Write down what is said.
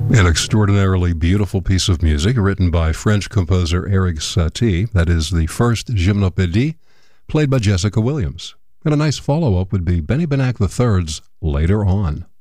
An extraordinarily beautiful piece of music written by French composer Erik Satie. That is the first Gymnopédie, played by Jessica Williams. And a nice follow-up would be Benny Benasque III's Later On.